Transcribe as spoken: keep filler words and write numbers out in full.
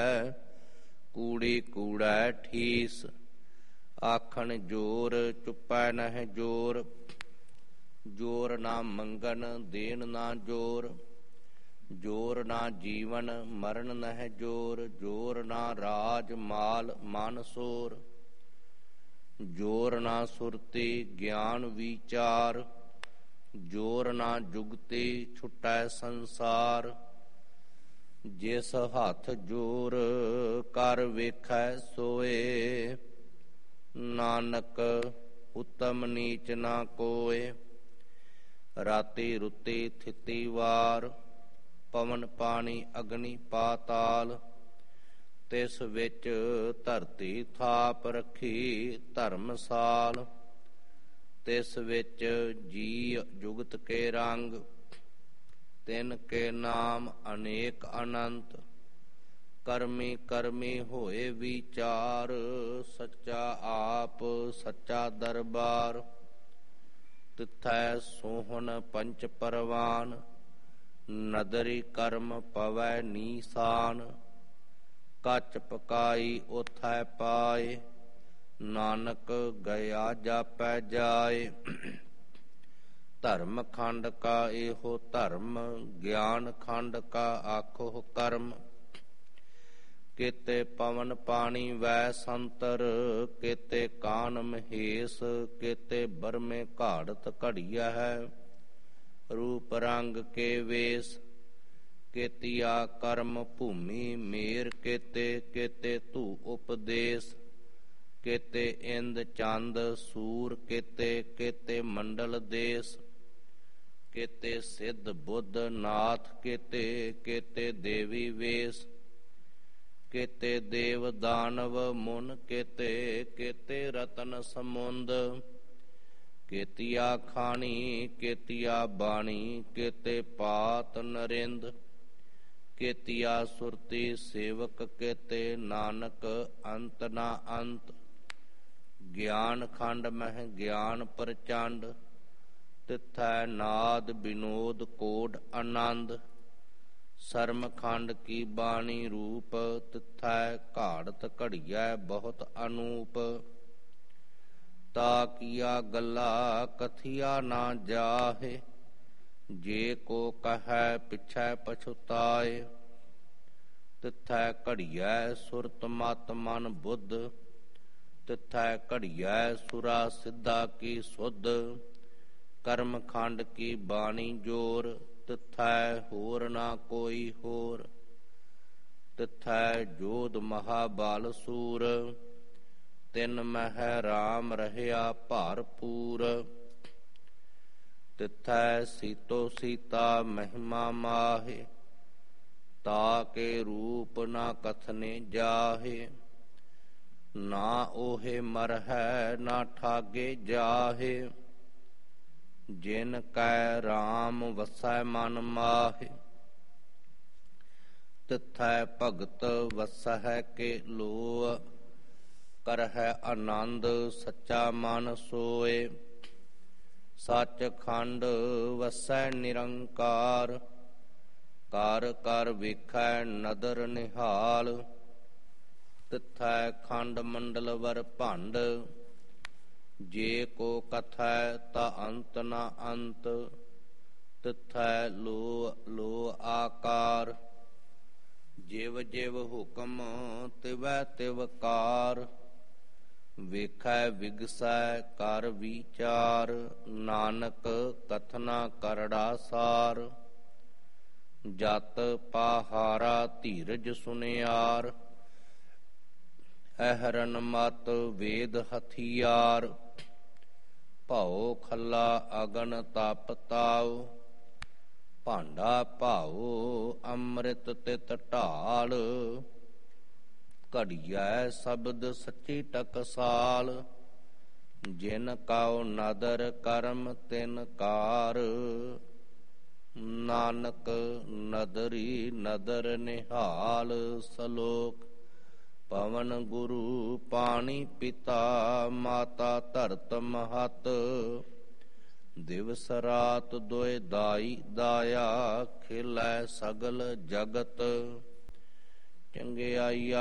ਕੂੜੀ ਕੂੜੈ ਠੀਸ। ਆਖਣ ਜੋਰ ਚੁੱਪੈ ਨਹਿ ਜੋਰ, ਜੋਰ ਨਾ ਮੰਗਨ ਦੇਨ ਨਾ ਜੋਰ। ਜੋਰ ਨਾ ਜੀਵਨ ਮਰਨ ਨਹਿ ਜੋਰ, ਜੋਰ ਨਾ ਰਾਜ ਮਾਲ ਮਨ ਸੋਰ। ਜੋਰ ਨਾ ਸੁਰਤੀ ਗਿਆਨ ਵਿਚਾਰ, ਜੋਰ ਨਾ ਜੁਗਤੀ ਛੁਟੈ ਸੰਸਾਰ। ਜਿਸ ਹੱਥ ਜੋਰ ਕਰ ਵੇਖੈ ਸੋਏ, ਨਾਨਕ ਉਤਮ ਨੀਚ ਨਾ ਕੋਏ। ਰਾਤੀ ਰੁੱਤੀ ਥਿਤੀ ਵਾਰ, ਪਵਨ ਪਾਣੀ ਅਗਨੀ ਪਾਤਾਲ। ਤਿਸ ਵਿੱਚ ਧਰਤੀ ਥਾਪ ਰੱਖੀ ਧਰਮਸਾਲ। ਤਿਸ ਵਿੱਚ ਜੀ ਜੁਗਤ ਕੇ ਰੰਗ, ਤਿਨ ਕੇ ਨਾਮ ਅਨੇਕ ਅਨੰਤ। ਕਰਮੀ ਕਰਮੀ ਹੋਏ ਵਿਚਾਰ, ਸੱਚਾ ਆਪ ਸੱਚਾ ਦਰਬਾਰ। ਤਿਥੈ ਸੋਹਣ ਪੰਚ ਪਰਵਾਨ, ਨਦਰੀ ਕਰਮ ਪਵੈ ਨੀਸਾਨ। ਕੱਚ ਪਕਾਈ ਉਥੈ ਪਾਏ, ਨਾਨਕ ਗਿਆ ਜਾਪੈ ਜਾਏ। ਧਰਮ ਖੰਡ ਕਾ ਇਹੋ ਧਰਮ, ਗਿਆਨ ਖੰਡ ਕਾ ਆਖੋ ਕਰਮ। ਕੇਤੇ ਪਵਨ ਪਾਣੀ ਵੈ ਸੰਤਰ, ਕੇਤੇ ਕਾਨ ਮਹੇਸ਼। ਕੇਤੇ ਬਰਮੇ ਘਾੜਤ ਘੜੀਆ ਹੈ, ਰੂਪ ਰੰਗ ਕੇ ਵੇਸ। ਕੇਤੀਆ ਕਰਮ ਭੂਮੀ ਮੇਰ ਕੇਤੇ, ਕੇਤੇ ਧੂ ਉਪਦੇਸ। ਕੇਤੇ ਇੰਦ ਚੰਦ ਸੂਰ ਕੇਤੇ, ਕੇਤੇ ਮੰਡਲ ਦੇਸ। ਕੇਤੇ ਸਿੱਧ ਬੁੱਧ ਨਾਥ ਕੇਤੇ, ਕੇਤੇ ਦੇਵੀ ਵੇਸ। ਕੇਤੇ ਦੇਵ ਦਾਨਵ ਮੁਨ ਕੇਤੇ, ਕੇਤੇ ਰਤਨ ਸਮੁੰਦ। ਕੇਤੀਆ ਖਾਣੀ ਕੇਤੀਆ ਬਾਣੀ, ਕੇਤੇ ਪਾਤ ਨਰਿੰਦ। ਕੇਤੀਆ ਸੁਰਤੀ ਸੇਵਕ ਕੇਤੇ, ਨਾਨਕ ਅੰਤ ਨਾ ਅੰਤ। ਗਿਆਨ ਖੰਡ ਮਹਿ ਗਿਆਨ ਪ੍ਰਚੰਡ, ਤਿਥੈ ਨਾਦ ਬਿਨੋਦ ਕੋਡ ਆਨੰਦ। ਸਰਮ ਖੰਡ ਕੀ ਬਾਣੀ ਰੂਪ, ਤਿਥੈ ਘਾੜਤ ਘੜੀਐ ਬਹੁਤ ਅਨੂਪ। ਤਾ ਕੀਆ ਗੱਲਾ ਕਥੀਆ ਨਾ ਜਾਹੇ, ਜੇ ਕੋ ਕਹੈ ਪਿਛੈ ਪਛੁਤਾਏ। ਤਿਥੈ ਘੜੀਐ ਸੁਰਤ ਮਤ ਮਨ ਬੁੱਧ, ਤਿਥੈ ਘੜੀਐ ਸੁਰਾ ਸਿੱਧਾ ਕੀ ਸੁਧ। ਕਰਮ ਖੰਡ ਕੀ ਬਾਣੀ ਜੋਰ, ਤਿਥੈ ਹੋਰ ਨਾ ਕੋਈ ਹੋਰ। ਤਿਥੈ ਜੋਧ ਮਹਾਬਲ ਸੂਰ, ਤਿਨ ਮਹਿ ਰਾਮ ਰਹਿਆ ਭਰਪੂਰ। ਤਿਥੈ ਸੀਤੋ ਸੀਤਾ ਮਹਿਮਾ ਮਾਹੇ, ਤਾ ਕੇ ਰੂਪ ਨਾ ਕਥਨੇ ਜਾਹੇ। ਨਾ ਓਹੇ ਮਰਹੈ ਨਾ ਠਾਗੇ ਜਾਹੇ, ਜਿਨ ਕੈ ਰਾਮ ਵਸੈ ਮਨ ਮਾਹੇ। ਤਿਥੈ ਭਗਤ ਵਸਹਿ ਕੇ ਲੋਅ, ਕਰਹਿ ਆਨੰਦ ਸੱਚਾ ਮਨ ਸੋਏ। ਸੱਚ ਖੰਡ ਵਸੈ ਨਿਰੰਕਾਰ, ਕਰ ਕਰ ਵੇਖੈ ਨਦਰ ਨਿਹਾਲ। ਤਿਥੈ ਖੰਡ ਮੰਡਲ ਵਰ ਭੰਡ, ਜੇ ਕੋ ਕਥੈ ਤਾ ਅੰਤ ਨਾ ਅੰਤ। ਤਿਥੈ ਲੋ ਲੋ ਆਕਾਰ, ਜਿਵ ਜਿਵ ਹੁਕਮ ਤਿਵੈ ਤਿਵ ਕਾਰ। ਵੇਖੈ ਵਿਗਸੈ ਕਰ ਵਿਚਾਰ, ਨਾਨਕ ਕਥਨਾ ਕਰੜਾ ਸਾਰ। ਜਤ ਪਾਹਾਰਾ ਧੀਰਜ ਸੁਨਿਆਰ, ਅਹਰਨ ਮਤ ਵੇਦ ਹਥਿਆਰ। ਭਉ ਖੱਲਾ ਅਗਨ ਤਪ ਤਾਉ, ਭਾਂਡਾ ਭਾਉ ਅੰਮ੍ਰਿਤ ਤਿਤ ਢਾਲ। ਘੜੀਐ ਸ਼ਬਦ ਸੱਚੀ ਟਕਸਾਲ, ਜਿਨ ਕਉ ਨਦਰ ਕਰਮ ਤਿਨ ਕਾਰ। ਨਾਨਕ ਨਦਰੀ ਨਦਰ ਨਿਹਾਲ। ਸਲੋਕ ਪਵਨ ਗੁਰੂ ਪਾਣੀ ਪਿਤਾ, ਮਾਤਾ ਧਰਤ ਮਹਤ। ਦਿਵਸ ਰਾਤ ਦੋਇ ਦਾਈ ਦਾਇਆ, ਖੇਲੈ ਸਗਲ ਜਗਤ। ਚੰਗਿਆਈਆ